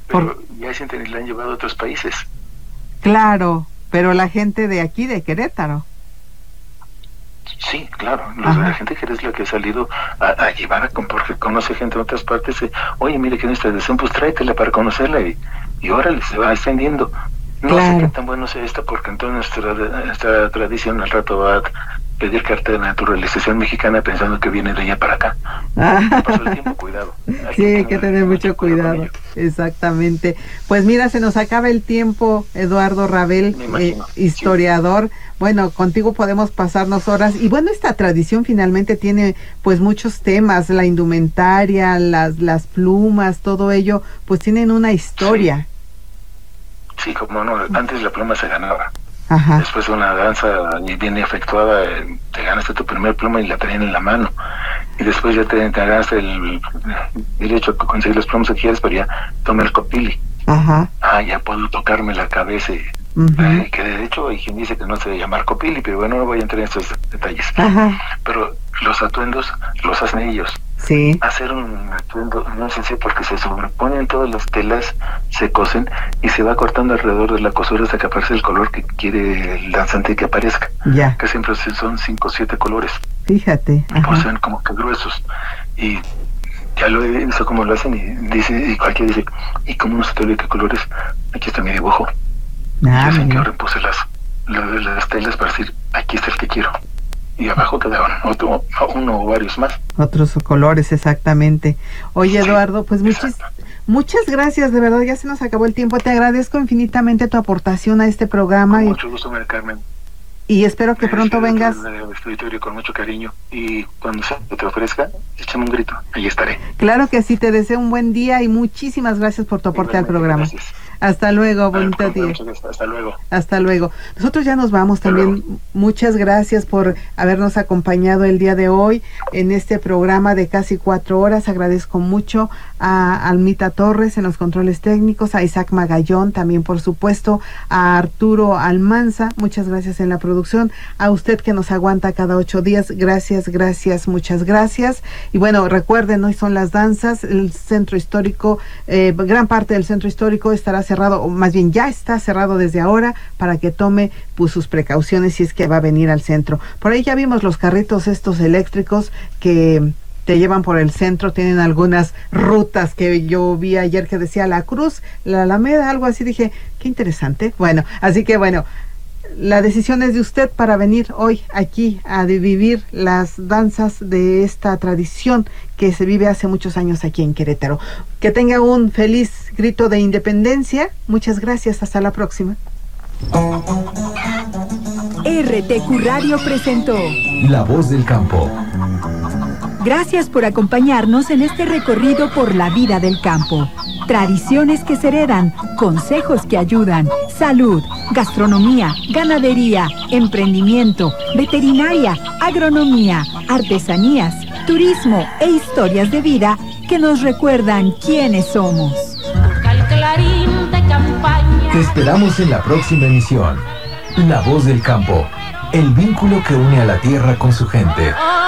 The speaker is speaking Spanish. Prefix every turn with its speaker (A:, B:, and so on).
A: pero ya sienten y la han llevado a otros países.
B: Claro, pero la gente de aquí, de Querétaro.
A: Sí, claro, la gente que es la que ha salido a llevar, porque conoce gente de otras partes, oye, mire que en esta tradición, pues tráetela para conocerla, y órale, se va extendiendo. No sé qué tan bueno sea esto, porque entonces nuestra tradición al rato va a pedir carta de naturalización mexicana pensando que viene de allá para acá. Pasó el tiempo, cuidado.
B: Sí, hay que tener mucho cuidado. Exactamente. Pues mira, se nos acaba el tiempo, Eduardo Rabel, historiador. Sí. Bueno, contigo podemos pasarnos horas. Y bueno, esta tradición finalmente tiene pues muchos temas, la indumentaria, las plumas, todo ello, pues tienen una historia.
A: Sí, como no, antes la pluma se ganaba.
B: Ajá.
A: Después de una danza bien efectuada, te ganaste tu primer pluma y la tenían en la mano. Y después ya te ganaste el derecho a conseguir las plumas que quieres, pero ya toma el copili.
B: Ajá.
A: Ya puedo tocarme la cabeza. Que de hecho hay quien dice que no se debe llamar copili, pero bueno, no voy a entrar en estos detalles.
B: Ajá.
A: Pero los atuendos los hacen ellos.
B: Sí.
A: Hacer un atuendo no es sencillo porque se sobreponen todas las telas, se cosen y se va cortando alrededor de la costura hasta que aparece el color que quiere el danzante que aparezca.
B: Ya.
A: Que siempre son 5 o 7 colores.
B: Fíjate.
A: Pues son como que gruesos. Y ya lo he visto cómo lo hacen y cualquiera dice, ¿y cómo no se te olvida qué colores? Aquí está mi dibujo. Y hacen que ahora puse las telas para decir, aquí está el que quiero. Y abajo quedaban uno o varios más. Otros
B: colores, exactamente. Oye, sí, Eduardo, pues muchas gracias, de verdad, ya se nos acabó el tiempo. Te agradezco infinitamente tu aportación a este programa.
A: Con mucho gusto, María Carmen.
B: Y espero que pronto vengas.
A: Estoy con mucho cariño. Y cuando se te ofrezca, échame un grito, ahí estaré.
B: Claro que sí, te deseo un buen día y muchísimas gracias por tu aporte al programa. Gracias. Hasta luego, bonito día.
A: Hasta luego.
B: Hasta luego. Nosotros ya nos vamos también. Muchas gracias por habernos acompañado el día de hoy en este programa de casi 4 horas. Agradezco mucho a Almita Torres en los controles técnicos, a Isaac Magallón también, por supuesto, a Arturo Almanza. Muchas gracias en la producción. A usted que nos aguanta cada 8 días. Gracias, muchas gracias. Y bueno, recuerden, hoy son las danzas. El centro histórico, gran parte del centro histórico estará cerrado, o más bien ya está cerrado desde ahora, para que tome pues sus precauciones si es que va a venir al centro. Por ahí ya vimos los carritos estos eléctricos que te llevan por el centro, tienen algunas rutas que yo vi ayer que decía La Cruz, la Alameda, algo así, dije, qué interesante. Bueno, así que bueno, la decisión es de usted para venir hoy aquí a vivir las danzas de esta tradición que se vive hace muchos años aquí en Querétaro. Que tenga un feliz grito de independencia. Muchas gracias. Hasta la próxima.
C: RTQ Radio presentó
D: La Voz del Campo.
C: Gracias por acompañarnos en este recorrido por la vida del campo. Tradiciones que se heredan, consejos que ayudan, salud, gastronomía, ganadería, emprendimiento, veterinaria, agronomía, artesanías, turismo e historias de vida que nos recuerdan quiénes somos.
D: Te esperamos en la próxima emisión. La Voz del Campo, el vínculo que une a la tierra con su gente.